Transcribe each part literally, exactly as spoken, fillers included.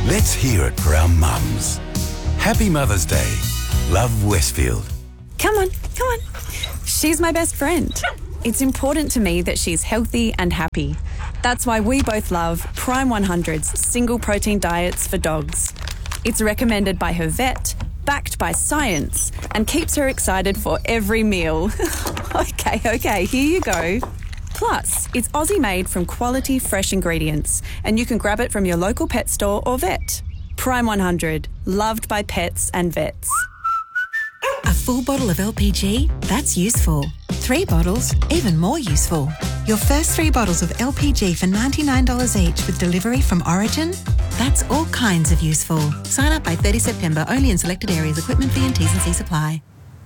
Let's hear it for our mums. Happy Mother's Day. Love, Westfield. Come on, come on. She's my best friend. It's important to me that she's healthy and happy. That's why we both love Prime one hundred's single protein diets for dogs. It's recommended by her vet, backed by science, and keeps her excited for every meal. okay, okay, here you go. Plus, it's Aussie-made from quality, fresh ingredients, and you can grab it from your local pet store or vet. Prime one hundred, loved by pets and vets. A full bottle of L P G? That's useful. Three bottles? Even more useful. Your first three bottles of L P G for ninety-nine dollars each with delivery from Origin? That's all kinds of useful. Sign up by thirtieth September, only in selected areas. Equipment fee and T's and C's apply.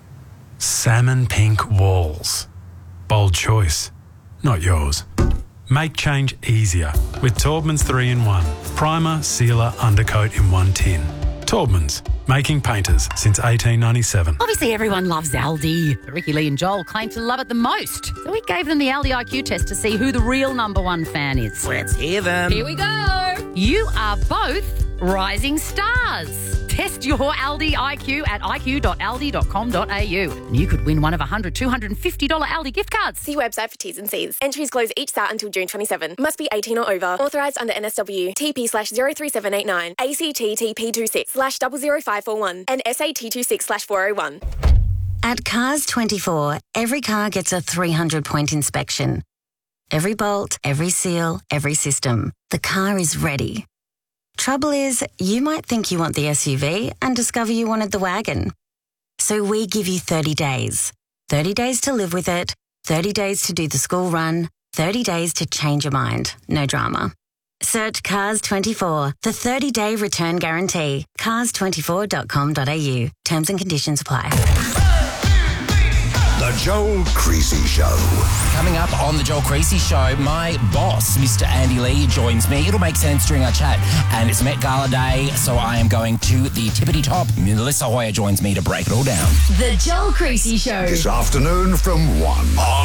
Salmon pink walls. Bold choice. Not yours. Make change easier with Taubman's three in one. Primer, sealer, undercoat in one tin. Taubman's, making painters since eighteen ninety-seven. Obviously, everyone loves Aldi. But Ricky Lee and Joel claim to love it the most. So we gave them the Aldi I Q test to see who the real number one fan is. Let's hear them. Here we go. You are both rising stars. Test your Aldi I Q at i q dot aldi dot com dot a u. And you could win one of one hundred, two hundred fifty dollars Aldi gift cards. See website for T's and C's. Entries close each Sat until June twenty-seventh. Must be eighteen or over. Authorised under N S W. T P slash zero three seven eight nine. A C T T P two six slash zero zero five four one. And S A T two six slash four oh one. At Cars twenty-four, every car gets a three hundred point inspection. Every bolt, every seal, every system. The car is ready. Trouble is, you might think you want the S U V and discover you wanted the wagon. So we give you thirty days. thirty days to live with it, thirty days to do the school run, thirty days to change your mind. No drama. Search Cars twenty-four, the thirty-day return guarantee. cars twenty-four dot com dot a u. Terms and conditions apply. The Joel Creasy Show. Coming up on the Joel Creasy Show, my boss, Mister Andy Lee, joins me. It'll make sense during our chat. And it's Met Gala Day, so I am going to the tippity top. Melissa Hoyer joins me to break it all down. The Joel Creasy Show. This afternoon from one on